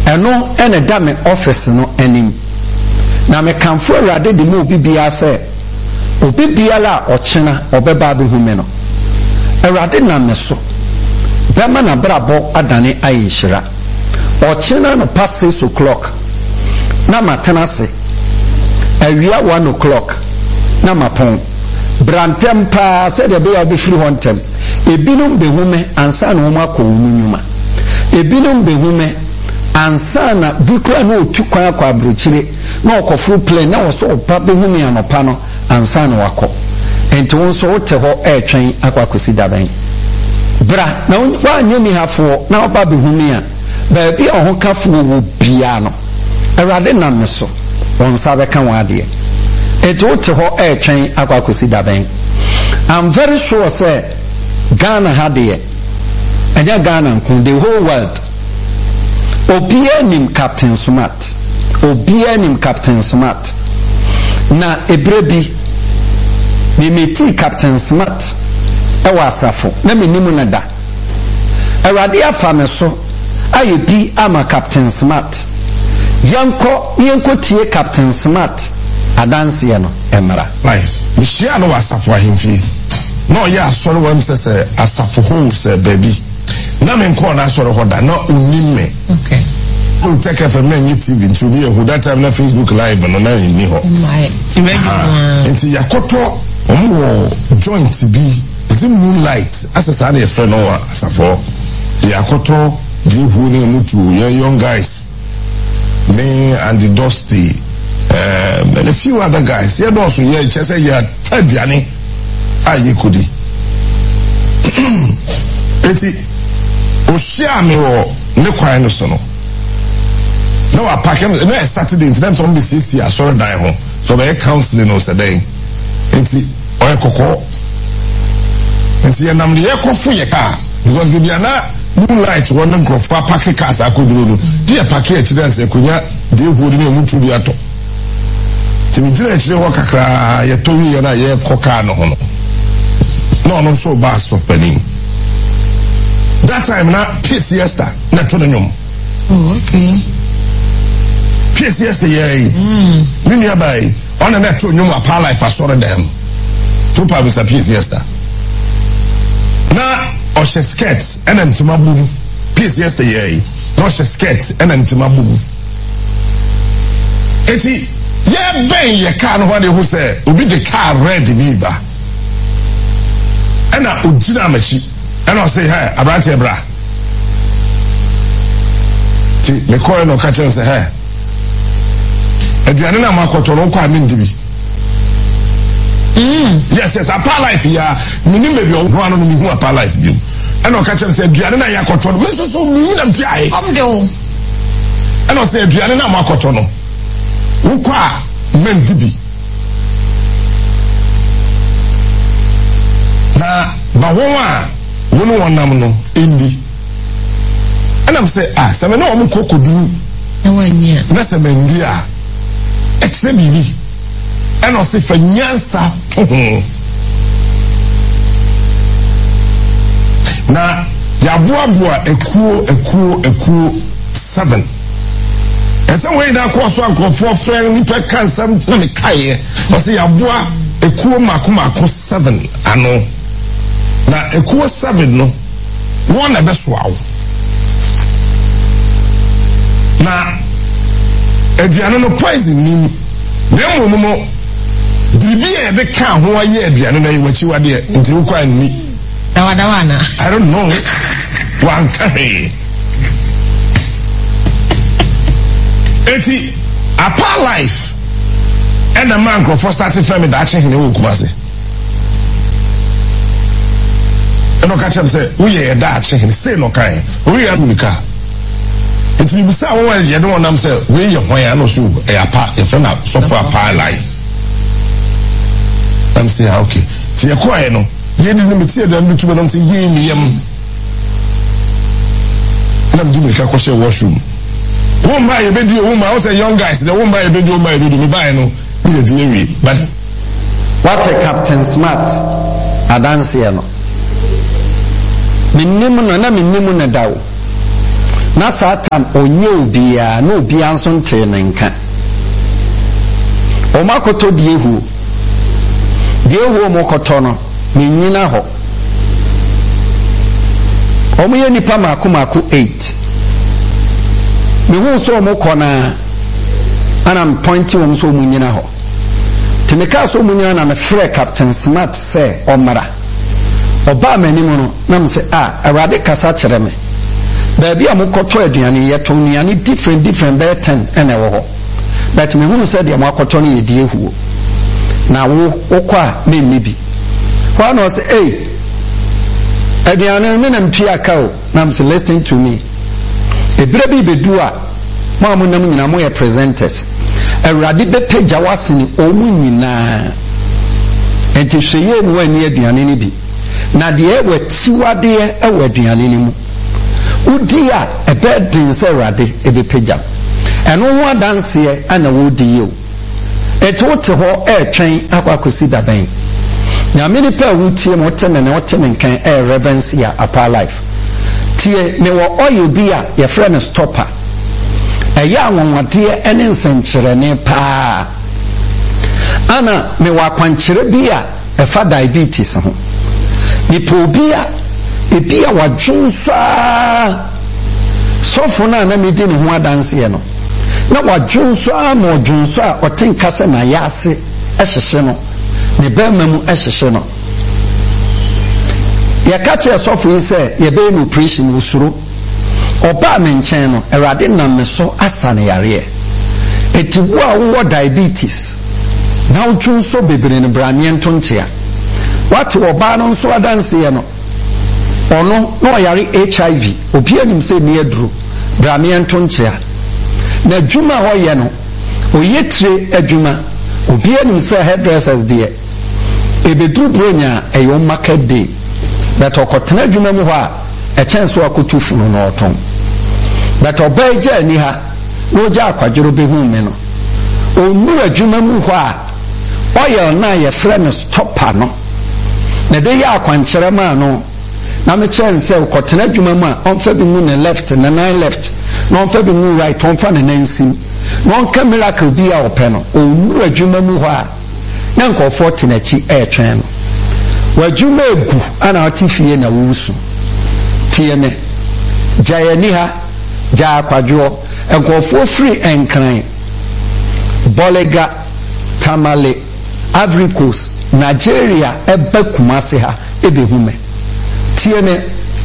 eno ene da me office no anim na me kanfo awurade de mo bibia se obibia la ochena obeba be hume no awurade na me so bema na brabo adane ayishira ochena no past 6 o'clock na matena se awia 1 o'clock na mapon brantem pa se de be ya be firi hontem ebinum be hume ansa na wo makọ nyuma ebinum be hume ansa na bikra na otu kwan akọ abrochire na okofuru plane na wo so opa be hume anopa no ansa na wakọ enti won so wote ho etwen akọ akosi daban bra na wa nye ni hafo na oba be hume a ba bi ohun kafo wo bia no awurade na me so won sabe kan wade enti wote ho etwen akọ akosi daban. I'm very sure say Ghana had it, and Ghana and the whole world. Obianim Captain Smart, Obianim Captain Smart. Na ebrebi, mimiti Captain Smart. Ewa safo, na minimu nada. Eradia fameso, ayebi ama Captain Smart. Yanko tie Captain Smart. Adansi no emra. Life. Mishia no wasafo ahimfi. No ya soro wam se asafo ho se baby na me nko na soro hoda na unime okay you take FM na TV to be who that time na Facebook live no na ni ho my enti yakoto omo joint bi the moonlight asesa na friend no asafo yakoto di hu ni mutu young guys me and the Dusty and a few other guys yeah also yeah just say yeah aduane aye kodi eti o share me wo ne kwan no so no no wa pack em na Saturday them some be see asoro dan ho so be counseling no say den eti o ekoko enti ya nam ye kofu ye ka because be na moonlight one nkrofo pack cars akoduro no dia pack e chiden se kunya de hu ni mu tu bi ato ti mi dire chire ho kakra ye to wi ye na ye koka no ho no so bass of Benin. That time na Peace Siesta na to nyom. Oh okay. Peace Siesta ye. Ni nearby on na to nyom apa life asore dem. To pa bisa Peace Siesta. Na o she skirt and ntima bum. Peace Siesta ye. No she skirt and ntima bum. Eti ye ben ye car no what who say obi the car red biba. Na ojina machi and I say hey abrante bra ti me call no catch and say hey aduane na makoto no kwa me ndibi yes apa life ya mini me bi o no mi hu apa life bi and I catch and say aduane na yakoto no me so mi na mti ai am de o and I say aduane na makoto no wo kwa me ndibi na ba won wonam no endi ana mse se me na o mkokodu na wanya na se me ndi a ekse bibi ana se fa nyansa na ya boaboa ekuo 7 esa we na ko so ankofo friend ni pe kansam na me kae o se ya boa ekuo mako 7 ano na ekuo 7 no won na besoawo na aduane no poison ni na mo bibi e be ka ho aye aduane na yiwachi wade nti wo kwa ni dawana I don't know wan kai eti apa life and a man go for starting from the action in wo kumase no catch him say we ye da action say no kai we ya tunika it be say one ye don't am say we ye hwan ya no so e apa e friend so for apa life I'm say okay ti ye ko no ye di no tie dem bitu no say ye mi yam na mdu me ka ko she washroom wo ma ye be di wo ma wo say young guys the wo ma ye be di wo ma ye be di me buy no we dey we but what a Captain Smart adanse no minnimu no na minnimu na dawo na Satan onye obia na obia nso nte ne nka o makoto diehu mo koto no menyina ho o mo ye nipa mako 8 me hu so mo kona ana I'm pointing on so munyina ho temeka so munyina na me frɛ Captain Smart say omara oba mani mu no na me say awade kasa kyerɛ me baabi a mo kɔtɔ aduane yɛ to nuane different bɛɛ 10 ɛna ɛwɔ hɔ but me hu sɛ de mo akɔtɔ no yɛ die huo na wo kɔ a me nibi hɔ na say aduane me na mpia ka o na me say listen to me ebire bi bedu a mo nam nyina mo yɛ presented awurade bɛpagya wasene omu nyinaa enti hweye no ani aduane ni bi na de watiwade aduane ni mu udi a ebedin sɛ awurade ebɛpagya ɛno ho adanse ana wodi yo enti wote hɔ ɛtwɛn akwakosi daban nyame ni pa wutie mo teme ne oteme nkan reverence ya apa life tie me wo oil bi a ye frɛ no stopper ɛyɛ anwonwade ɛne nsenkyerɛne paa ana me wa kwankyerɛ bi a ɛfa diabetes ho nipo bi a ebi a wadwonsa sofo na me di ne ho adanse no na wadwonsa ma wadwonsa a ɔtenka sɛ na yase ɛhyehye no ne bɛma mu ɛhyehye no yɛka kyerɛ sofo yi sɛ yɛbɛyɛ no operation usuro ɔbaa me nkyɛn no awurade nam me so asa ne yareɛ eti wo a wowɔ diabetes na wodwonso bebree no brameɛ nto nkyea wate ɔbaa no nso adanseɛ no ɔno na ɔyare HIV obi anim sɛ ni aduro brameɛ nto nkyea na adwuma a ɔyɛ no ɔyɛ tire adwuma obi anim sɛ hairdressers deɛ ebeduru bronya ɛyɛ market day but ɔkɔtena adwuma mu hɔ a ɛkyɛn so akotu funu na ɔtɔn but ɔbaa gya ani ha na ɔgya akwadworo behu me no ɔnuru adwuma mu hɔ a ɔyɛ na yɛfrɛ no stopper no na de yɛ akwankyerɛ maa no na mekyɛn sɛ ɔkɔtena adwuma mu a ɔmfa bi mu ne left na nine left na ɔmfa bi mu right ɔmfa ne nansim na ɔnka miracle bi a ɔpɛ no ɔnuru adwuma mu hɔ a na nkɔfoɔ te n'akyi ɛɛtwɛn no wadwuma egu ana ɔte fie na wusu tie me jayani ha ja akwadwo nkɔfoɔ firi enkran Bolega Tamale Ivory Coast Nigeria eba Kumasi ha ebehume tie me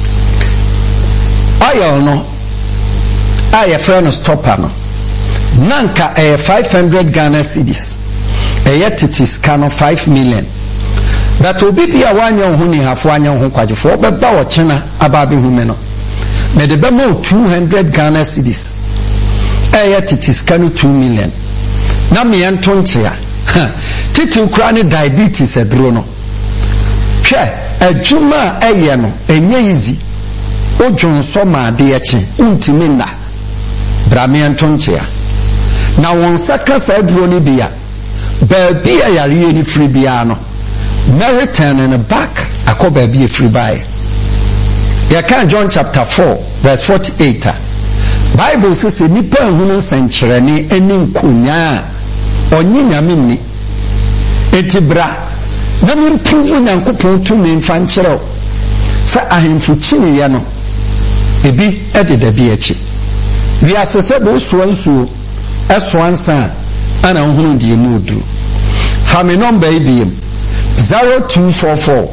oil no aye friend stopper no nanka 500 Ghana cedis titis kano 5 million that obi bia wanya ho ni hafo anya ho kwadwefo obeba wo kyena aba behume no me de be mo 200 Ghana cedis titis kano 2 million na me ento nkyea titin kura ne diabetes aduro no hwɛ adwuma ɛyɛ no enye easy odwonso ma de ekye untimi na brame ento nkyea na won saka sa aduro ne bia baabi a yare ni free bia no return in the back akoba bi free by ya kan John chapter 4 verse 48 Bible says nipa hunu nsankyerɛne ani nkonya onyi nyame ni etibra na mimpuvu nyankopɔn tu me mfa nkyerɛw sɛ ahemfo kyini ya no ebi ededa bi akyi wi asese bo soa nsuo ɛsoa nsa ana hunu die mu oduru fa me number ibiem 0244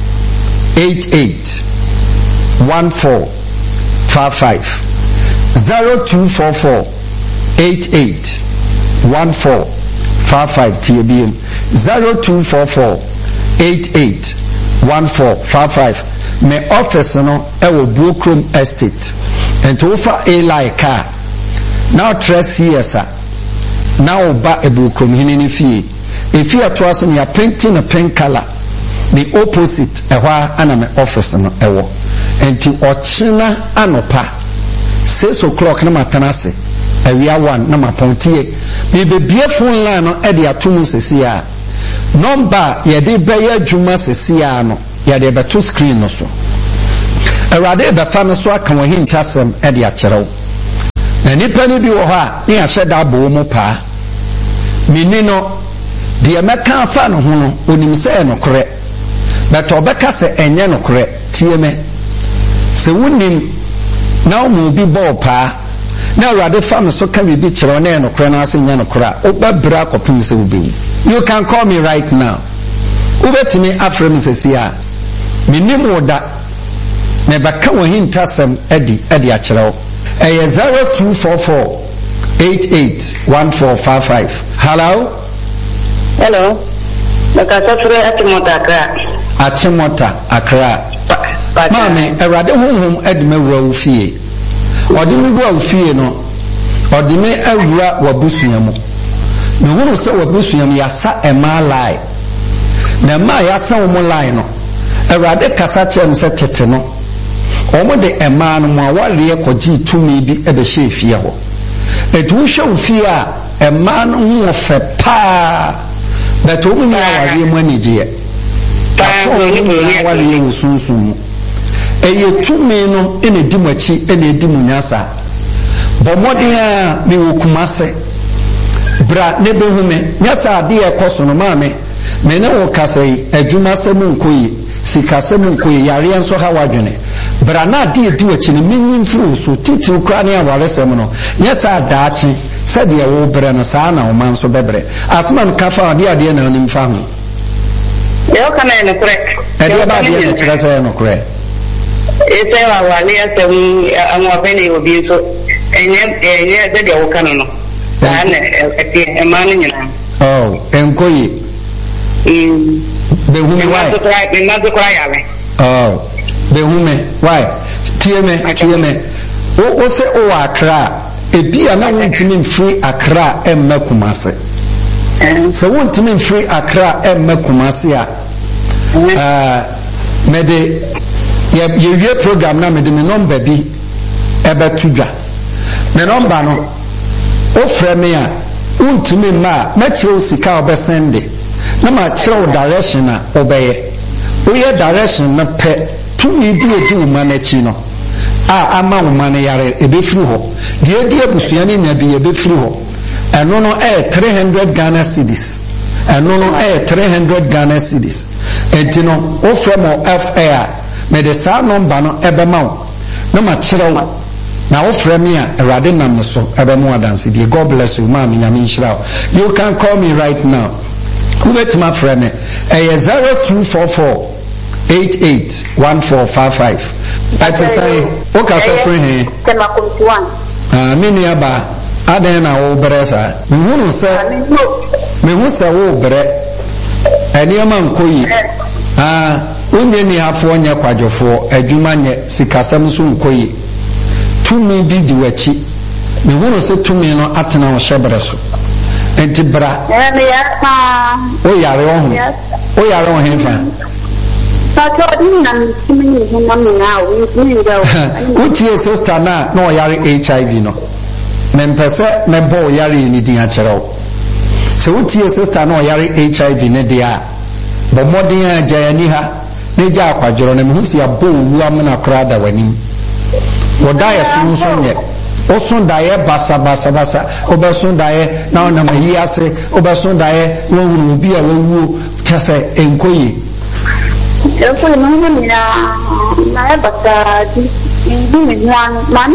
88 1455 0244 88 1455 TBM 0244 88 1455 me office no ewo Buokrom Estate and to offer a like car now 3 years now ba Buokrom hinini fie if you are to us you are painting a pink color the opposite ehwa ana me office no ewo enti ochina anopa 6 o'clock na matanase awia 1 na mapontie me bebie phone line no e de atomu sesia number ye de beye adwuma sesia no ye de beto screen no so Awurade be fa me so aka wo hintasem e de akyerɛw na nipa ni bi wo ha ne ahye da bo mu pa mini no de meka fa no ho no onim sɛ no korɛ but obɛka sɛ enye no korɛ tie me sɛ wonim na wo bi bɔ pa na Awurade fa me so ka bi kyerɛw na no korɛ na ase nya no korɛ obɛbra kɔpem sɛ wobewu. You can call me right now. Ubetimi afrem sesia minim woda me baka wo hintasem edi akyerɛw ɛyɛ 0244881455. Hello baka safre Achimota Accra Mame Awurade honhom edi me wura wo fie odi me wura wo fie no odi me awura wabusua mu me hunu sɛ wabusua mu yasa ema lie na ma ya san mo line no Awurade kasa kyerem se tete no omo de ema no mo aware kɔgye tumi bi ebe hye fie ho etu hwe fie a ema no ho fe pa but omo ni aware mu anigye aware wo sunsun eye tumi no ene di machi ene di munyasa bomode a me wokumase bra ne behume nyasa de e koso no maame mene wo kasai adwuma semu nkoyi sikasemu nkoyi yare enso ha wadwene bra na de edi wachi ne menyin furu so titi ukra ne awaresem no nyesa daachi sade ye wo bre no saa na wo manso bebre asman kafa de ade na onim fa ho yo kana ne kure ade ba de ne kire sai no kure ese wa wale asem amwa bene obi so enye de wo kana no na e ma ne nyina oh enkoyi Behume why? Oh, behume why? Tieme. O se o Accra. Ebi ana wontimi free Accra emme Kumase. So wontimi free Accra emme Kumase a. Me de ye program na me de me number bi ebe tudwa. Me number no o frɛ me a wontimi ma me kyerɛ sika obesende. Na ma kyerɛ direction na obeye oye direction na pɛ tumi bi edi uma na chi no a ama uma na yare ebefiri ho de edi abusua ni na bi ebefiri ho eno no 300 Ghana cedis eno no 300 Ghana cedis enti no o from FA me de sa number no ebe ma wo na ma kyerɛ wo na o frɛ me a Awurade nam so ebe mu adanse bi. God bless you ma me nyame nhyira. You can call me right now. Who bet my friend? 0244881455. That's a say. Okay, so friend. Mini aba. Adena o bresa. Me hu se wo bre. Eni ama nkoyi. Onye ni afo nya kwadwofo adwuma nye sikasam so nkoyi. Tumi bi di wachi. Me hu se tumi no atena o hyebre so. Enti bra o yare o henfa utie sister na o yare HIV no mempese mebo yare ni din akyerɛw se utie sister na o yare HIV ne dia bo modern agayani ha ne gya akwadworo na mehu sia bo wu amna kora da wanim woda ya sunsun ye osun daye basa obesun daye na ona mayi ase obesun daye wonu bi a wowu chese enkoyi enkoyi no na basa di mani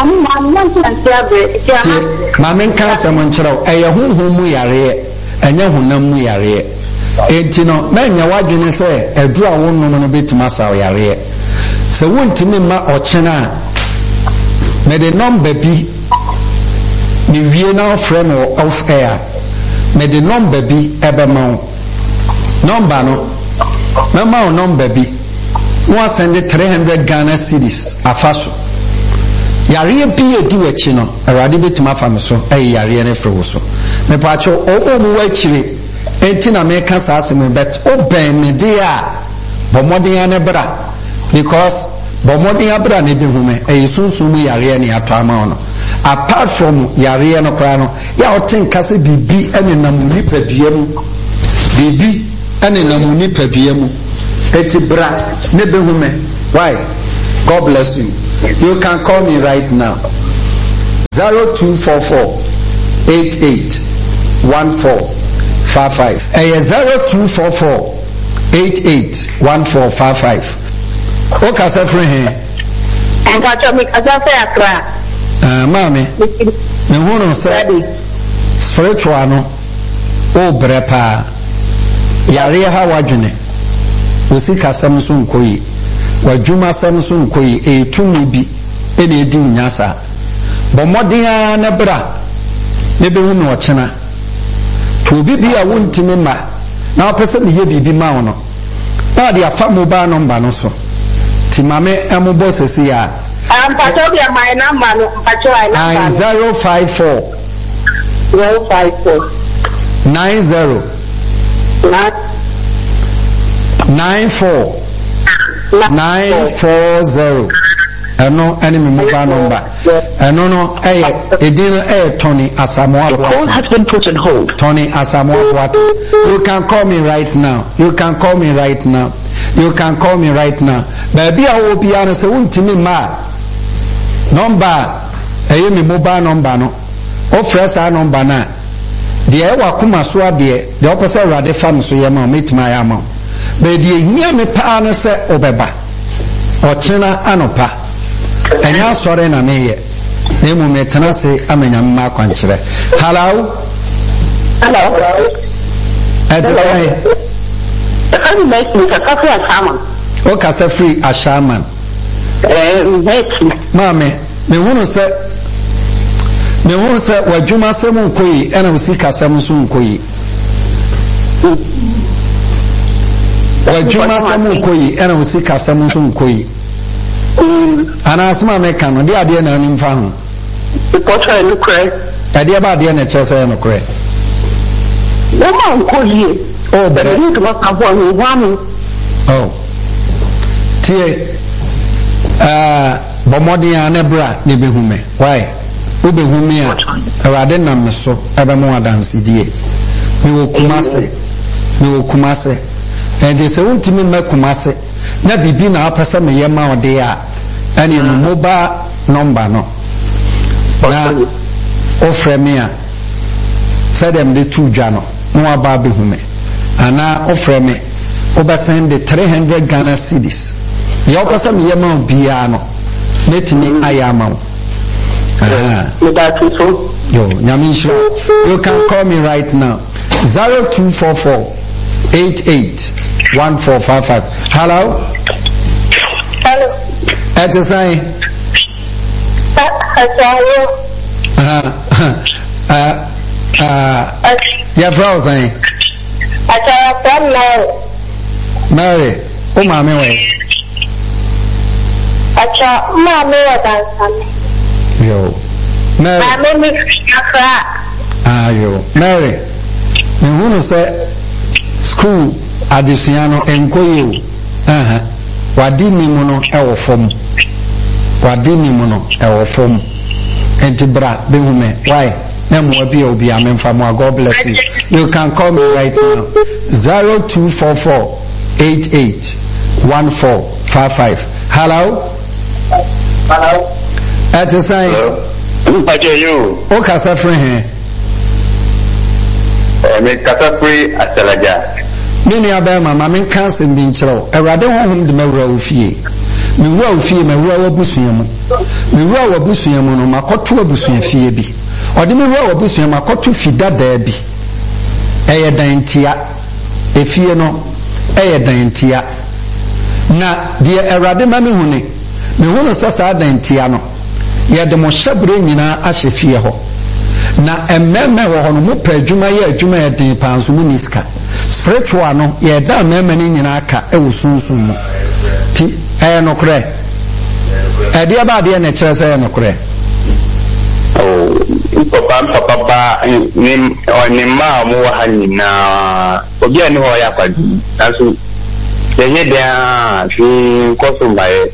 mami kansa mo nkyerɛw ɛyɛ honhom mu yare ɛnyɛ honam mu yare enti no manya wadwene sɛ adu a wonnom no betuma sa yare sɛ wontimi ma ɔkyena me de number bi ni wie na friend of air me de number bi ebe ma number no na ma number bi no send 300 Ghana cedis afaso yare bi edi wachi no Awurade betuma fa me so yare ne fro so me paacho o mu wachire enti na me ka sa asem bet o ben me de a bomodin ne bra because bomodin abra ne bi hume sunsun mu yare ne atama ono apart from yare no kwa no ya otin kase bibi ene namuni paduam bibi ene namuni paduam eti bra ne bi hume why God bless you. You can call me right now. 0244-881455. 0244-881455. Okay, sir, friend here. And catch up with Akra. Mammy, me who say spiritual no. O brepa. Yare hawajune. Usika Samsung koi. Wajuma Samsung koi. Tumi bi. Edi di nyasa. Bomodia na bra. Maybe we know chana. To be a won't ma. Now person ye be ma ono. Now the afa mobile number no so. Timame amu boss ya. Patobia my number no pacho I number. 054 90 94 940. No enemy mobile number. No, Tony Asamoah. The call has been put on hold. Tony Asamoah. You can call me right now. You can call me right now. You can call me right now. Baby, I will be honest. I won't me ma number. Me mobile number no. Offer our number na. The wa kuma so ade. The opposite rade fam so yema meet my amount. But the near me pa na se obeba. Ochina anopa. Enya sore na meye. Nemu metena se amenya mma kwankyere. Hello. Say. I'm making a coffee at Haman. O kasa free Ashaman. Mame, me wonu se wajuma semu koyi ena usika semu sun koyi. Wajuma semu koyi ena usika semu sun koyi. Ana asma me kanu dia de na ni mfa ho. Portrait no cray. Dia ba de na chese no cray. No man koyi. Oh, but you to work up one. Oh. Tie bomodia na bra ne behume. Why? Wo behume a awade nam me so ebemo adanse die. Me wo kumase. Ende se wontimi me kumase. Na bibi na apesa me yema ode a ene mobile number no. Na ofre me a said them the two jano. No aba behume. Ana ofre me obasend the 300 Ghana cedis. Ya opasa me yema bia no metimi ayama. Yo, Nyamisho. You can call me right now. 0244-881455. Hello? Hello. At the sign. Yeah, browsing. Mary, oh, mammy, way. Yo, Mary. Yo, Mary. You want to say school additional enkoyo. Wadini mono ewo form. Entibra behume. Why? Nemo obi amemfa mo. God bless you. You can call me right now. 0244-881455. Hello? At the sign. Hello. You. O kasa friend here. Me kasa free atelaja. Mini abema mama kanse mbinchiro. Erade honhom de mewura ofie. Mewura ofie mewura wabusuamu. Mewura wabusuamu no makoto abusuafie bi. Ode mewura wabusuamu makoto fidada bi. Eye dantia. Efie no eye dantia. Na die erade mame hune. Me hunu sasa dantia no. Ye de mo hyebre nyina ahye fie ho. Na emmeme wo ho no mo pa adwuma ye adwuma ye den panso mu niska. Spiritual no ye da mmeme ni nyina aka e wo sunsun mu. Ti no kure. De ba de na kire se no kure. Papa ni ma mo wa hanina. Obi ani ho ya kwadi. Aso ye dia fi kosumaye.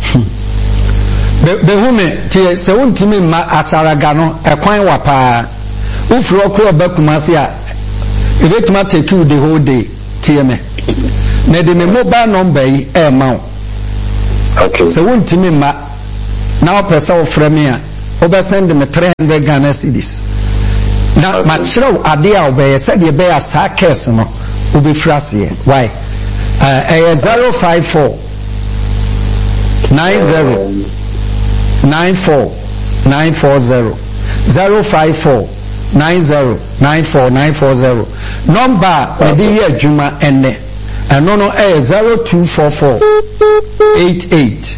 Behume tie se wontimi ma asaraga no ekwan wa pa ufuro kro bakumase a ebetuma take you the whole day tie me na de me mobile number yi e ma Okay. So won't me ma now person of Fremia over send me 300 Ghana cedis. Now Okay. machro adia obey said you bear sa case no ubi frasi. Why? 054 90 94 940 054 90 94 940. Number with the year Juma and no 0244 88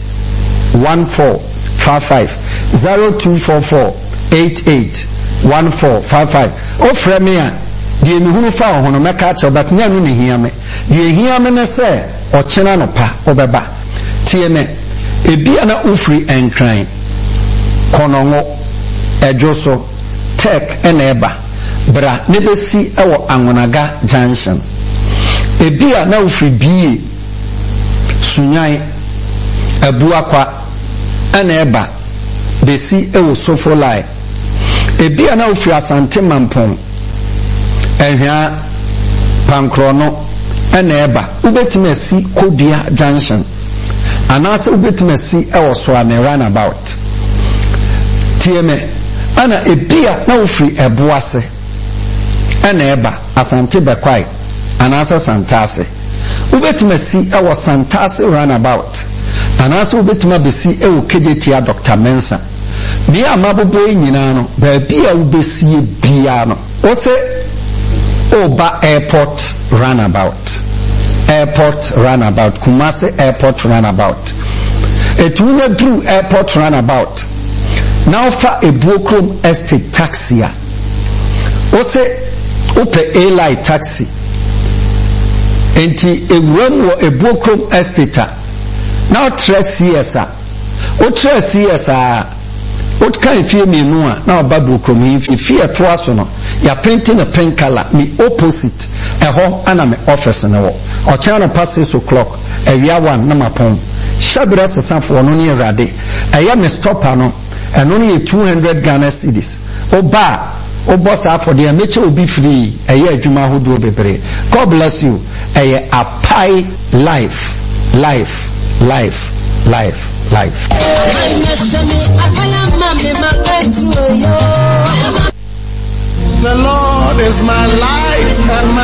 1455 0244 88 1455. O Fremia die mi hunu fa hono meka cha but nya no ne hia me die hia me ne se o chena no pa obeba tie me ebia na ufri enkran konongo ejoso tek eneba bra ne besi ewo anwonaga junction ebia na ufri bie sunyai abuakwa eneba besi ewo sofolai ebia na ufri asante mampon ehia pankrono eneba ubetime si kodia junction anase ubetime si ewo so ame runabout tieme ana ebia na ufri ebuase eneba asante bekwai anase santase ubetime si ewo santase runabout anase ubetime besi ewo kejetia Dr. Mensa mi amabobo nyina no ba bia ubesi bia no o se Oba Airport Runabout. Kumasi Airport Runabout. Etuna through Airport Runabout. Now for a Bokrom Estate taxi. Ose ope A-Light taxi. Enti ewuram a Bokrom Estate. Now tres CSA. O tres CSA. What kind of fear me no now babu krom if fear twice no ya painting a pink color me opposite a ho ana me office na wo o channel past 6 o'clock a wia one na mapon shabira sesan for no ne rade e ya me stopper no and only 200 Ghana cedis o boss for the meche obi free e ya adwuma hodo bebre. God bless you. A pie life. The Lord is my light and my